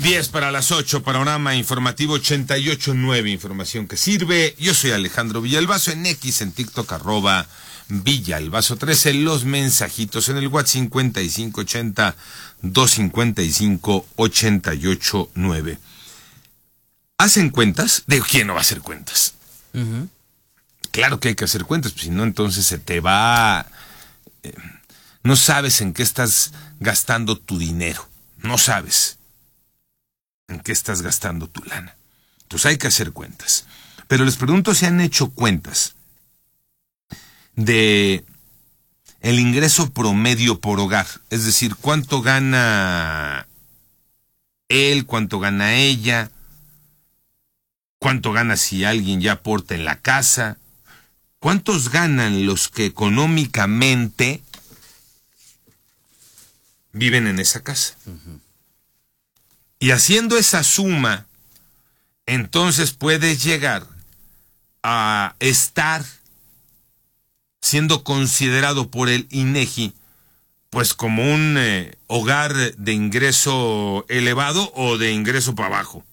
10 para las 8, panorama informativo 88.9, información que sirve. Yo soy Alejandro Villalbazo, en X, en TikTok, @Villalbazo13, los mensajitos en el WhatsApp 5580-255-889. ¿Hacen cuentas? ¿De quién no va a hacer cuentas? Uh-huh. Claro que hay que hacer cuentas, pues si no, entonces se te va... no sabes en qué estás gastando tu dinero, no sabes en qué estás gastando tu lana. Entonces hay que hacer cuentas. Pero les pregunto si han hecho cuentas de el ingreso promedio por hogar. Es decir, cuánto gana él, cuánto gana ella, cuánto gana si alguien ya aporta en la casa, cuántos ganan los que económicamente viven en esa casa. Uh-huh. Y haciendo esa suma, entonces puedes llegar a estar siendo considerado por el INEGI pues como un hogar de ingreso elevado o de ingreso para abajo.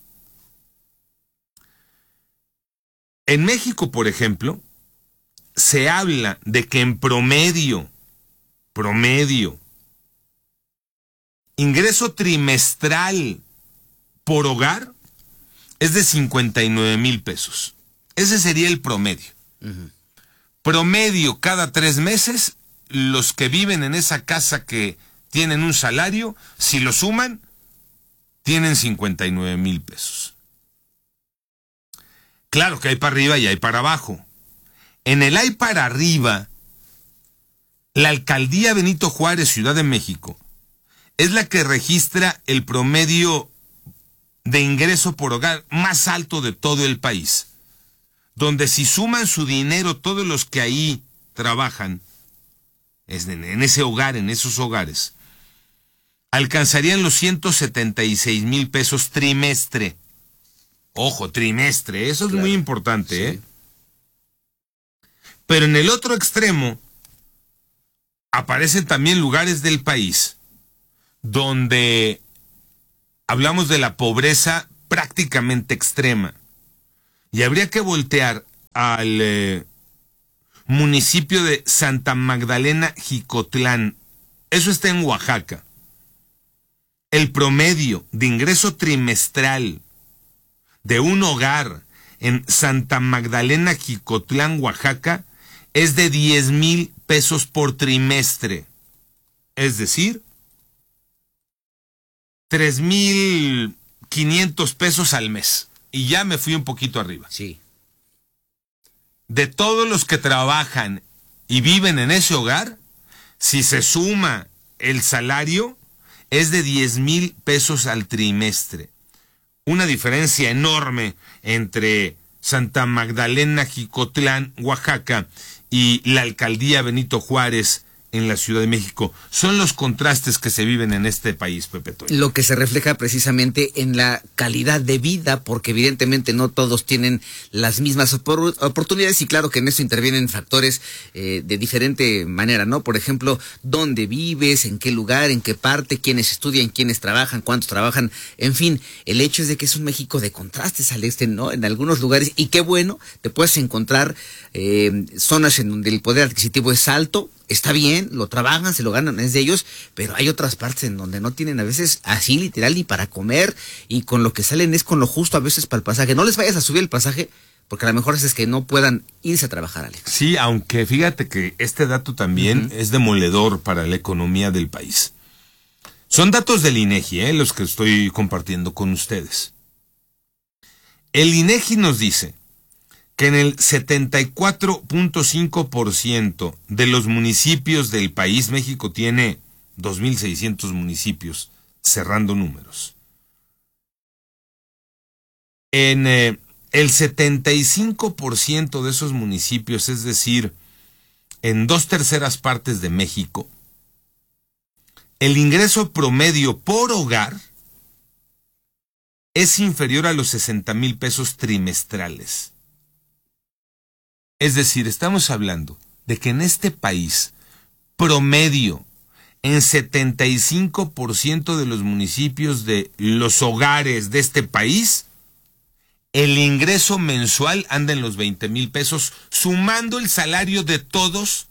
En México, por ejemplo, se habla de que en promedio, ingreso trimestral por hogar es de 59,000 pesos. Ese sería el promedio. Uh-huh. Promedio cada 3 meses, los que viven en esa casa que tienen un salario, si lo suman, tienen 59,000 pesos. Claro que hay para arriba y hay para abajo. En el hay para arriba, la alcaldía Benito Juárez, Ciudad de México, es la que registra el promedio de ingreso por hogar más alto de todo el país, donde si suman su dinero todos los que ahí trabajan, en ese hogar, en esos hogares, alcanzarían los 176,000 pesos trimestre. Ojo, trimestre, eso es muy importante, sí. Pero en el otro extremo aparecen también lugares del país donde hablamos de la pobreza prácticamente extrema. Y habría que voltear al municipio de Santa Magdalena Jicotlán. Eso está en Oaxaca. El promedio de ingreso trimestral de un hogar en Santa Magdalena Jicotlán, Oaxaca, es de 10,000 pesos por trimestre. Es decir, 3,500 pesos al mes. Y ya me fui un poquito arriba. Sí. De todos los que trabajan y viven en ese hogar, si se suma el salario, es de 10,000 pesos al trimestre. Una diferencia enorme entre Santa Magdalena Jicotlán, Oaxaca, y la alcaldía Benito Juárez en la Ciudad de México. Son los contrastes que se viven en este país, Pepe Toño. Lo que se refleja precisamente en la calidad de vida, porque evidentemente no todos tienen las mismas oportunidades, y claro que en eso intervienen factores de diferente manera, ¿no? Por ejemplo, dónde vives, en qué lugar, en qué parte, quiénes estudian, quiénes trabajan, cuántos trabajan, en fin, el hecho es de que es un México de contrastes al este, ¿no? En algunos lugares, y qué bueno, te puedes encontrar zonas en donde el poder adquisitivo es alto. Está bien, lo trabajan, se lo ganan, es de ellos, pero hay otras partes en donde no tienen a veces así literal ni para comer, y con lo que salen es con lo justo a veces para el pasaje. No les vayas a subir el pasaje, porque a lo mejor es que no puedan irse a trabajar, Alex. Sí, aunque fíjate que este dato también es demoledor para la economía del país. Son datos del INEGI, los que estoy compartiendo con ustedes. El INEGI nos dice que en el 74.5% de los municipios del país, México tiene 2,600 municipios, cerrando números. En el 75% de esos municipios, es decir, en 2/3 partes de México, el ingreso promedio por hogar es inferior a los 60,000 pesos trimestrales. Es decir, estamos hablando de que en este país, promedio, en 75% de los municipios de los hogares de este país, el ingreso mensual anda en los 20,000 pesos, sumando el salario de todos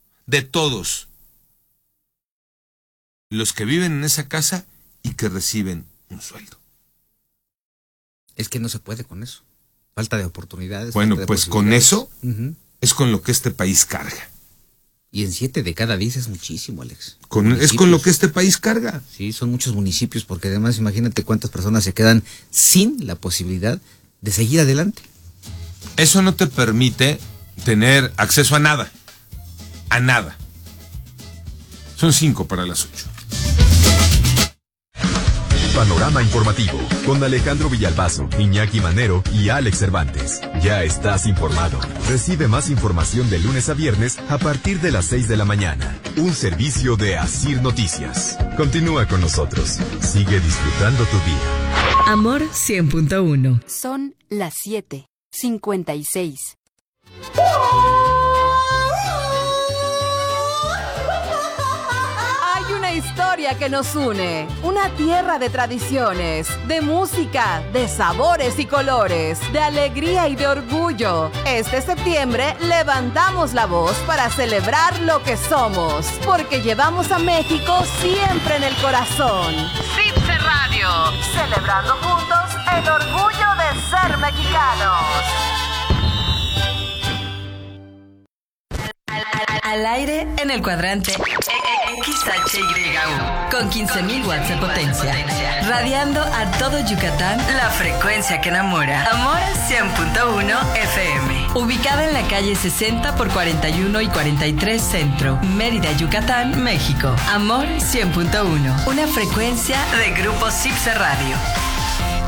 los que viven en esa casa y que reciben un sueldo. Es que no se puede con eso. Falta de oportunidades. Bueno, de pues con eso es con lo que este país carga. Y en 7 de cada 10 es muchísimo, Alex. Es con lo que este país carga. Sí, son muchos municipios, porque además imagínate cuántas personas se quedan sin la posibilidad de seguir adelante. Eso no te permite tener acceso a nada. A nada. Son 5 para las 8. Panorama informativo con Alejandro Villalbazo, Iñaki Manero y Alex Cervantes. Ya estás informado. Recibe más información de lunes a viernes a partir de las 6 de la mañana. Un servicio de Asir Noticias. Continúa con nosotros. Sigue disfrutando tu día. Amor 100.1. Son las 7:56. Historia que nos une, una tierra de tradiciones, de música, de sabores y colores, de alegría y de orgullo. Este septiembre levantamos la voz para celebrar lo que somos, porque llevamos a México siempre en el corazón. CIPSE Radio, celebrando juntos el orgullo de ser mexicanos. Al aire en el cuadrante XHYU con 15,000 watts de potencia, radiando a todo Yucatán la frecuencia que enamora. Amor 100.1 FM, ubicada en la calle 60 por 41 y 43 Centro, Mérida, Yucatán, México. Amor 100.1, una frecuencia de Grupo CIPSE Radio.